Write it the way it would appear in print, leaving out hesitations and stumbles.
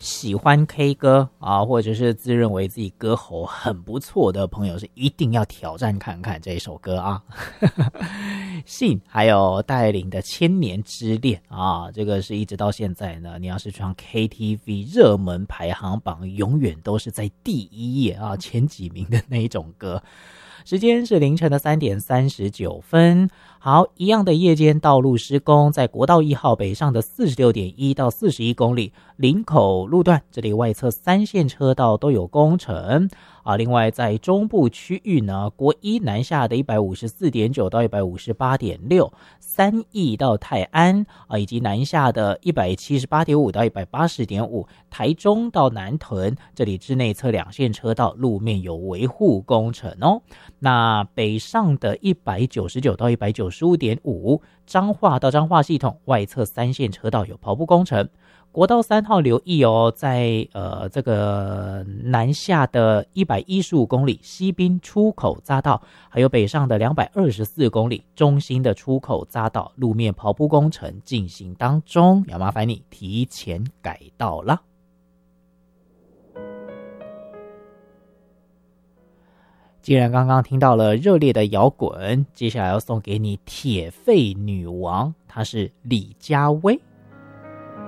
喜欢 K 歌啊，或者是自认为自己歌喉很不错的朋友，是一定要挑战看看这一首歌啊。信还有戴琳的《千年之恋》啊，这个是一直到现在呢，你要是唱 KTV 热门排行榜，永远都是在第一页啊，前几名的那一种歌。时间是凌晨的3点39分。好，一样的夜间道路施工，在国道1号北上的46.1到41公里林口路段，这里外侧3线车道都有工程啊。另外在中部区域呢，国一南下的154.9到158.6，三义到泰安啊，以及南下的178.5到180.5，台中到南屯，这里之内侧2线车道路面有维护工程哦。那北上的199到195.5，彰化到彰化系统外侧3线车道有跑步工程。国道3号留意哦，在这个南下的115公里西滨出口匝道，还有北上的224公里中心的出口匝道路面跑步工程进行当中，要麻烦你提前改道了。既然刚刚听到了热烈的摇滚，接下来要送给你铁肺女王，她是李佳薇。